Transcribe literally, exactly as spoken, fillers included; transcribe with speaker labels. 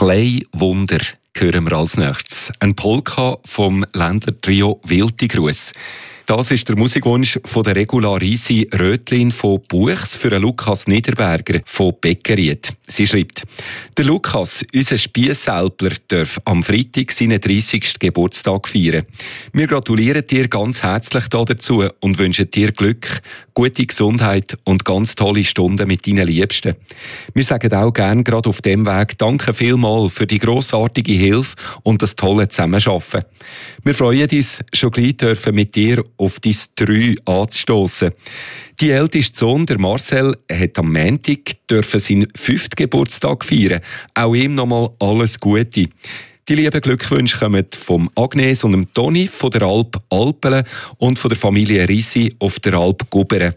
Speaker 1: «Klei Wunder» hören wir als nächstes. Ein Polka vom Ländlertrio Wiltigruss. Das ist der Musikwunsch von der Regula Risi Rötlin von Buchs für Lukas Niederberger von Beckeried. Sie schreibt: Der Lukas, unser Spiessälpler, darf am Freitag seinen dreißigsten Geburtstag feiern. Wir gratulieren dir ganz herzlich dazu und wünschen dir Glück, gute Gesundheit und ganz tolle Stunden mit deinen Liebsten. Wir sagen auch gerne gerade auf dem Weg Danke vielmals für die grossartige Hilfe und das tolle Zusammenarbeiten. Wir freuen uns, schon gleich dürfen mit dir auf dein Drei anzustossen. Die älteste Sohn, der Marcel, hat am Montag dürfen seinen fünften Geburtstag feiern. Auch ihm nochmal alles Gute. Die lieben Glückwünsche kommen von Agnes und dem Toni von der Alp Alpele und von der Familie Risi auf der Alp Gubere.